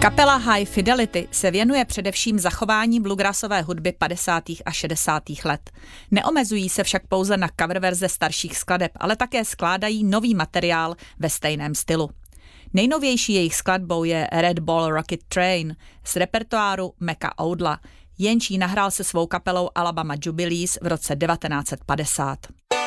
Kapela High Fidelity se věnuje především zachování bluegrassové hudby 50. a 60. let. Neomezují se však pouze na coververze starších skladeb, ale také skládají nový materiál ve stejném stylu. Nejnovější jejich skladbou je Red Ball Rocket Train z repertoáru Mecca Oudla, jenž ji nahrál se svou kapelou Alabama Jubilees v roce 1950.